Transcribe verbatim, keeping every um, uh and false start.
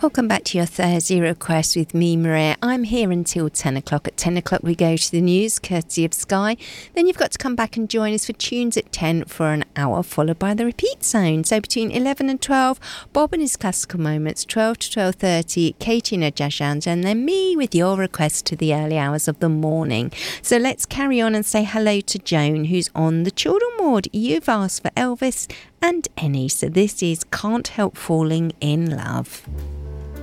Welcome back to your Thursday request with me, Maria. I'm here until ten o'clock. At ten o'clock we go to the news, courtesy of Sky. Then you've got to come back and join us for tunes at ten for an hour, followed by the repeat zone. So between eleven and twelve, Bob and his classical moments, twelve to twelve thirty, Katie and her jazz hands, and then me with your request to the early hours of the morning. So let's carry on and say hello to Joan, who's on the children ward. You've asked for Elvis and Annie, so this is Can't Help Falling in Love.